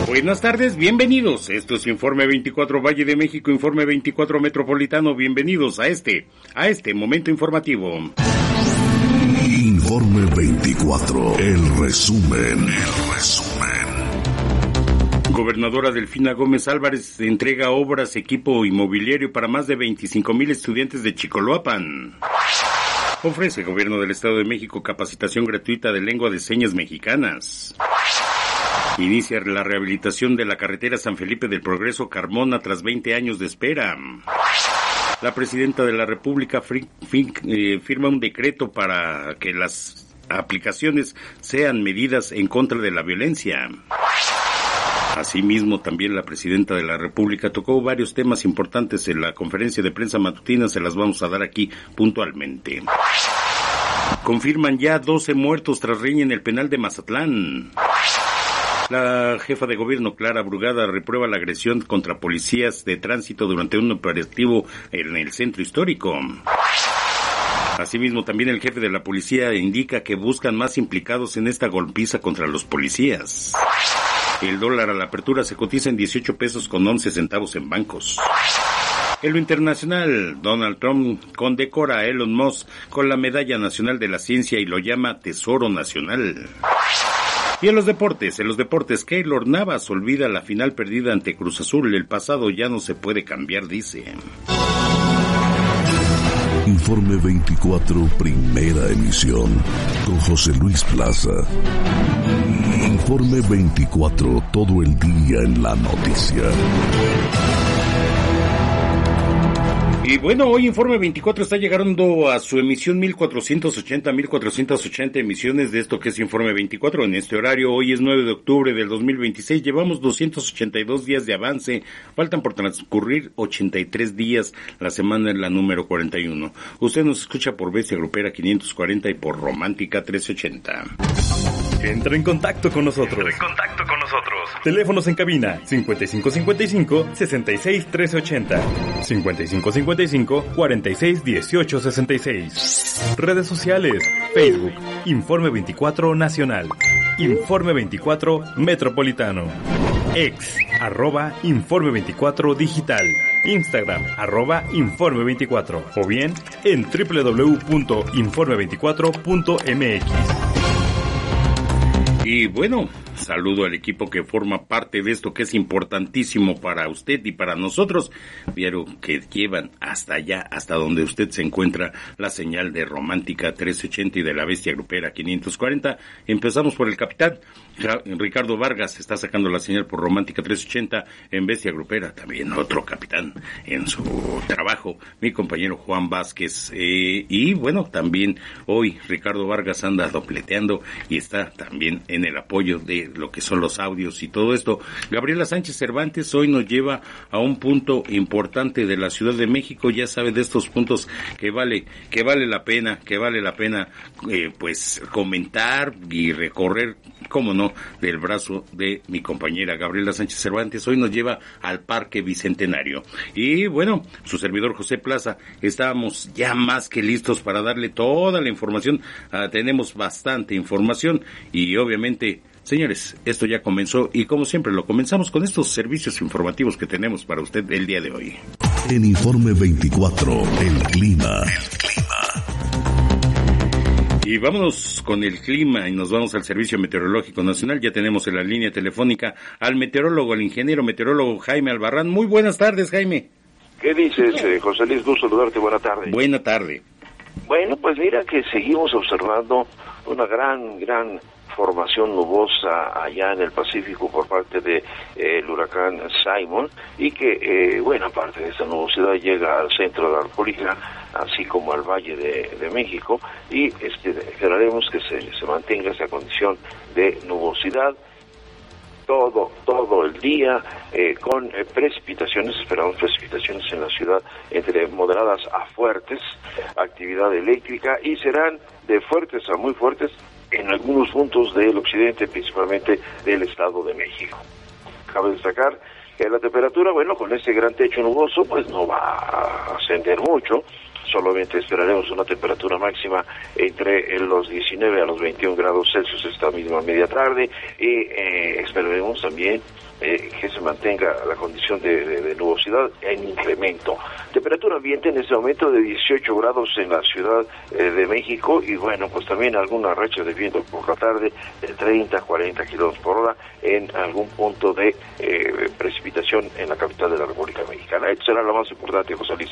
Buenas tardes, bienvenidos. Esto es Informe 24 Valle de México, Informe 24 Metropolitano. Bienvenidos a este momento informativo. Informe 24, el resumen. Gobernadora Delfina Gómez Álvarez entrega obras, equipo inmobiliario para más de 25,000 estudiantes de Chicoloapan. Ofrece Gobierno del Estado de México capacitación gratuita de lengua de señas mexicanas. Inicia la rehabilitación de la carretera San Felipe del Progreso Carmona tras 20 años de espera. La presidenta de la República firma un decreto para que las aplicaciones sean medidas en contra de la violencia. Asimismo, también la presidenta de la República tocó varios temas importantes en la conferencia de prensa matutina, se las vamos a dar aquí puntualmente. Confirman ya 12 muertos tras riña en el penal de Mazatlán. La jefa de gobierno, Clara Brugada, reprueba la agresión contra policías de tránsito durante un operativo en el centro histórico. Asimismo, también el jefe de la policía indica que buscan más implicados en esta golpiza contra los policías. El dólar a la apertura se cotiza en 18 pesos con 11 centavos en bancos. En lo internacional, Donald Trump condecora a Elon Musk con la Medalla Nacional de la Ciencia y lo llama Tesoro Nacional. Y en los deportes, Keylor Navas olvida la final perdida ante Cruz Azul. El pasado ya no se puede cambiar, dice. Informe 24, primera emisión, con José Luis Plaza. Informe 24, todo el día en la noticia. Y bueno, hoy Informe 24 está llegando a su emisión 1480 emisiones de esto que es Informe 24. En este horario, hoy es 9 de octubre del 2026, llevamos 282 días de avance, faltan por transcurrir 83 días, la semana es la número 41. Usted nos escucha por Bestia Grupera 540 y por Romántica 1380. Entra en contacto con nosotros. Teléfonos en cabina 5555-661380, 5555-461866. Redes sociales, Facebook, Informe 24 Nacional, Informe 24 Metropolitano, Ex, @Informe 24 Digital, Instagram, @Informe24, o bien en www.informe24.mx. Y bueno, saludo al equipo que forma parte de esto que es importantísimo para usted y para nosotros, pero que llevan hasta allá, hasta donde usted se encuentra, la señal de Romántica 1380 y de la Bestia Grupera 540. Empezamos por el capitán Ricardo Vargas, está sacando la señal por Romántica 1380 en Bestia Grupera, también otro capitán en su trabajo, mi compañero Juan Vázquez, y bueno, también hoy Ricardo Vargas anda dobleteando y está también en el apoyo de lo que son los audios y todo esto. Gabriela Sánchez Cervantes hoy nos lleva a un punto importante de la Ciudad de México, ya sabe, de estos puntos que vale la pena pues comentar y recorrer, cómo no, del brazo de mi compañera Gabriela Sánchez Cervantes. Hoy nos lleva al Parque Bicentenario. Y bueno, su servidor José Plaza, estamos ya más que listos para darle toda la información. Tenemos bastante información y obviamente, señores, esto ya comenzó y como siempre lo comenzamos con estos servicios informativos que tenemos para usted el día de hoy. En Informe 24, el clima. Y vámonos con el clima y nos vamos al Servicio Meteorológico Nacional. Ya tenemos en la línea telefónica al meteorólogo, al ingeniero meteorólogo Jaime Albarrán. Muy buenas tardes, Jaime. ¿Qué dices, José Luis? Gusto saludarte, buena tarde. Buena tarde. Bueno, pues mira que seguimos observando una gran formación nubosa allá en el Pacífico por parte de el huracán Simon, y que, bueno, aparte de esta nubosidad llega al centro de la República, así como al Valle de México, y esperaremos que se mantenga esa condición de nubosidad todo el día, con precipitaciones. Esperamos precipitaciones en la ciudad entre moderadas a fuertes, actividad eléctrica, y serán de fuertes a muy fuertes en algunos puntos del occidente, principalmente del Estado de México. Cabe destacar que la temperatura, bueno, con este gran techo nuboso, pues no va a ascender mucho. solamente esperaremos una temperatura máxima entre los 19 a los 21 grados Celsius esta misma media tarde, y esperaremos también que se mantenga la condición de nubosidad en incremento. Temperatura ambiente en este momento de 18 grados en la Ciudad de México, y bueno, pues también alguna racha de viento por la tarde de 30 a 40 kilómetros por hora en algún punto de precipitación en la capital de la República Mexicana. Esto será lo más importante, José Luis.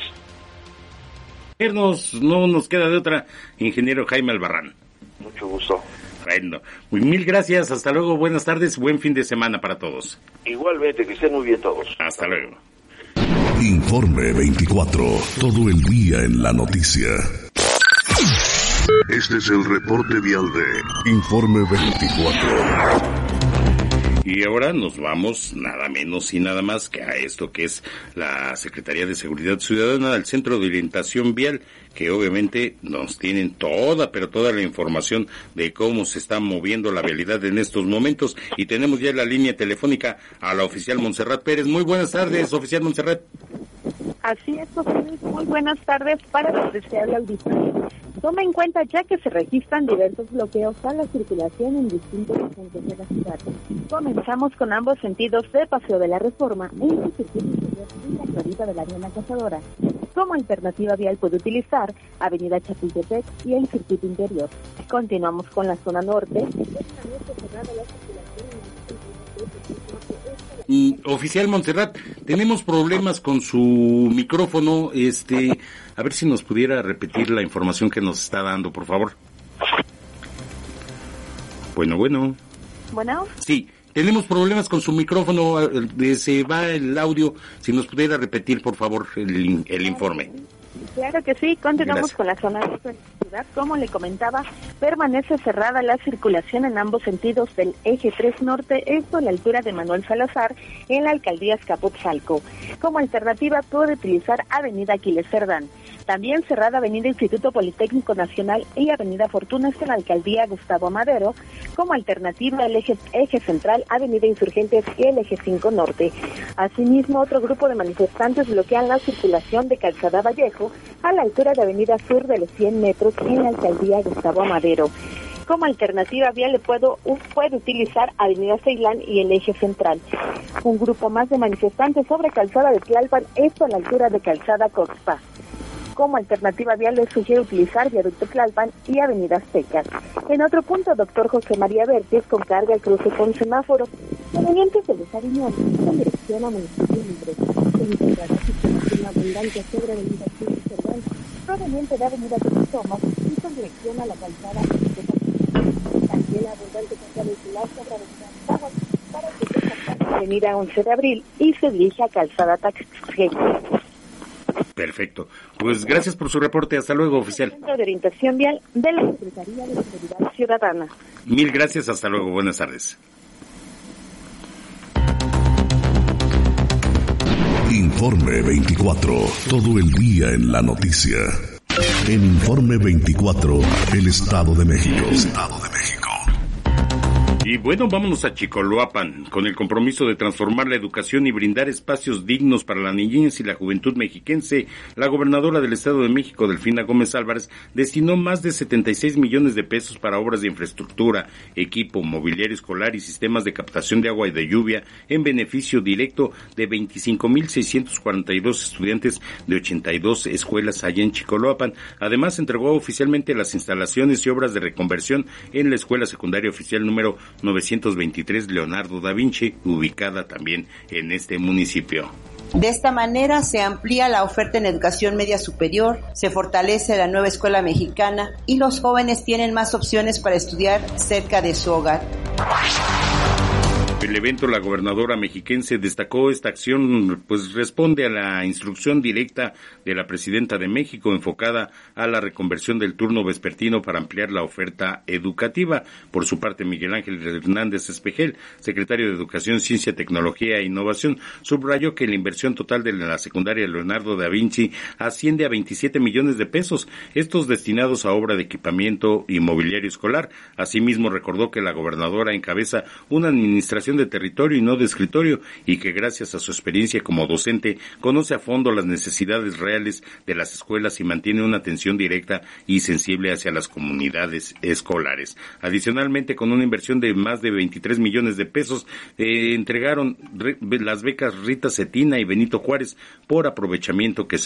No nos queda de otra, ingeniero Jaime Albarrán. Mucho gusto. Bueno, mil gracias, hasta luego, buenas tardes, buen fin de semana para todos. Igualmente, que estén muy bien todos. Hasta luego. Informe 24, todo el día en la noticia. Este es el reporte vial de Informe 24. Y ahora nos vamos nada menos y nada más que a esto que es la Secretaría de Seguridad Ciudadana del Centro de Orientación Vial, que obviamente nos tienen toda la información de cómo se está moviendo la vialidad en estos momentos. Y tenemos ya en la línea telefónica a la oficial Montserrat Pérez. Muy buenas tardes, oficial Montserrat. Así es, José Luis, muy buenas tardes para los deseables auditores. Toma en cuenta ya que se registran diversos bloqueos a la circulación en distintos puntos de la ciudad. Comenzamos con ambos sentidos de Paseo de la Reforma en el circuito interior y la Glorieta de la Avenida Cazadora. Como alternativa vial puede utilizar Avenida Chapultepec y el circuito interior. Continuamos con la zona norte. Oficial Montserrat, tenemos problemas con su micrófono, a ver si nos pudiera repetir la información que nos está dando, por favor. Bueno. Sí, tenemos problemas con su micrófono, se va el audio, si nos pudiera repetir, por favor, el informe. Claro que sí, continuamos con la zona de la ciudad. Como le comentaba, permanece cerrada la circulación en ambos sentidos del eje 3 norte, esto a la altura de Manuel Salazar, en la alcaldía Azcapotzalco. Como alternativa puede utilizar Avenida Aquiles Cerdán. También cerrada Avenida Instituto Politécnico Nacional y Avenida Fortuna en la alcaldía Gustavo Madero. Como alternativa el eje central, Avenida Insurgentes y el eje 5 norte. Asimismo, otro grupo de manifestantes bloquean la circulación de Calzada Vallejo a la altura de Avenida Sur de los 100 metros en la alcaldía Gustavo Madero. Como alternativa vial puede utilizar Avenida Ceilán y el eje central. Un grupo más de manifestantes sobre Calzada de Tlalpan, esto a la altura de Calzada Coxpa. Como alternativa vial les sugiere utilizar Viaducto Tlalpan y Avenida Aztecas. En otro punto, Dr. José María Vértiz con carga al cruce con semáforos. Provenientes de los Ariñones, con dirección a Municipio Libre. Se encontrará circulación abundante sobre Avenida Cruz Cerdán, proveniente de Avenida Cristomas y con dirección a la calzada también abundante carga vehicular sobre Avenida Sábado para que se comparta Avenida 11 de Abril y se dirige a Calzada Taxqueña. Perfecto. Pues gracias por su reporte. Hasta luego, oficial. Centro de Orientación Vial de la Secretaría de Seguridad Ciudadana. Mil gracias. Hasta luego. Buenas tardes. Informe 24. Todo el día en la noticia. En Informe 24, el Estado de México. Y bueno, vámonos a Chicoloapan, con el compromiso de transformar la educación y brindar espacios dignos para la niñez y la juventud mexiquense. La gobernadora del Estado de México, Delfina Gómez Álvarez, destinó más de 76 millones de pesos para obras de infraestructura, equipo, mobiliario escolar y sistemas de captación de agua y de lluvia en beneficio directo de 25,642 estudiantes de 82 escuelas allá en Chicoloapan. Además, entregó oficialmente las instalaciones y obras de reconversión en la Escuela Secundaria Oficial número 923 Leonardo da Vinci, ubicada también en este municipio. De esta manera se amplía la oferta en educación media superior, se fortalece la nueva escuela mexicana y los jóvenes tienen más opciones para estudiar cerca de su hogar. El evento, la gobernadora mexiquense destacó esta acción, pues responde a la instrucción directa de la presidenta de México enfocada a la reconversión del turno vespertino para ampliar la oferta educativa. Por su parte, Miguel Ángel Hernández Espejel, secretario de Educación, Ciencia, Tecnología e Innovación, subrayó que la inversión total de la secundaria Leonardo da Vinci asciende a 27 millones de pesos, estos destinados a obra de equipamiento y mobiliario escolar. Asimismo, recordó que la gobernadora encabeza una administración de territorio y no de escritorio, y que gracias a su experiencia como docente conoce a fondo las necesidades reales de las escuelas y mantiene una atención directa y sensible hacia las comunidades escolares. Adicionalmente, con una inversión de más de 23 millones de pesos, entregaron las becas Rita Cetina y Benito Juárez por aprovechamiento que se